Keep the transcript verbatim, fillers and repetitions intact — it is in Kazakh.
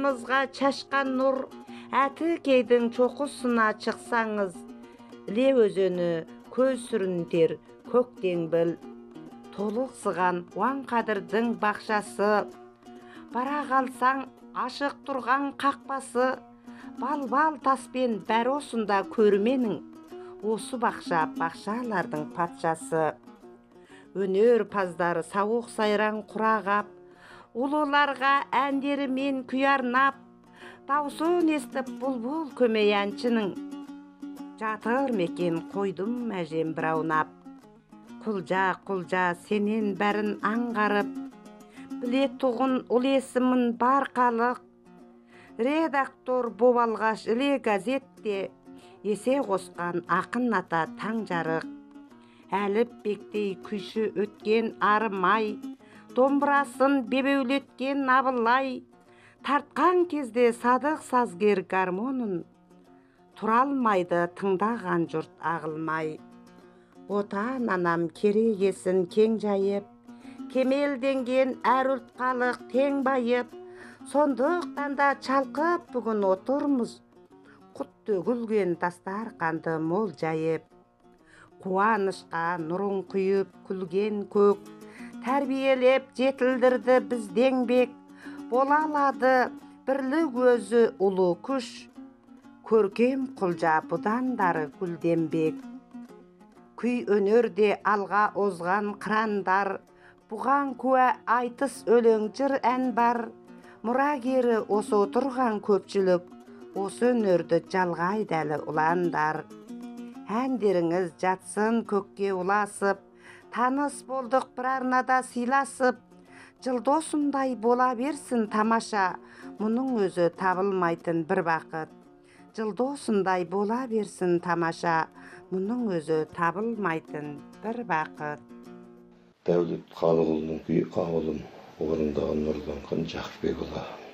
жанымызға чашқан нұр, әтікейдің чоқысына чықсаңыз, Іле өзені көз сүрінтер көктен біл, толықсыған Уан Қадырдың бақшасы, бара қалсаң ашық тұрған қақпасы, бал-бал таспен бәрі осында көрменің, осы бақша бақшалардың патшасы. Өнер паздары сауық сайран құрағап, ұлыларға әндерімен күй арнап, даусын естіп бұлбұл көмей әншінің, жатыр мекен қойдым әжем бір аунап. Құлжа, құлжа сенен бәрін аңғарып, біле тұғын ұл есімін бар қалық, редактор боп алғаш іле газетте, есе қосқан ақын ата таң жарық. Әліп бектей күйші өткен арымай, домбырасын бебеулеткен Абылай, тартқан кезде садық сазгер гармонын, тұралмайды тыңдаған жұрт ағылмай. Отан анам керегесін кең жайып, кемелденген әр ұлт халық тең байып, сондықтан да чалқып бүгін отырмыз, құт төгілген дастарханды мол жайып. Қуанышқа нұрын құйып күлген көк, тәрбиелеп жетілдірді бізден бек, бола алады бірлік өзі ұлы күш, көркем Құлжа бұдандары гүлденбек. Күй өнерде алға озған қырандар, бұған куә айтыс өлең жыр ән бар, мұрагері осы отырған көпшілік, осы өнерді жалғайды әлі ұландар. Әндеріңіз жатсын көкке ұласып, таныс болдық бір арнада сыйласып, жылдосындай бола берсін тамаша, мұның өзі табылмайтын бір бақыт. Жылдосындай бола берсін тамаша, мұның өзі табылмайтын бір бақыт. Дәулет Қалығұлының күйі ауылым орындаған Нұрданхан Жақыпбекұлы.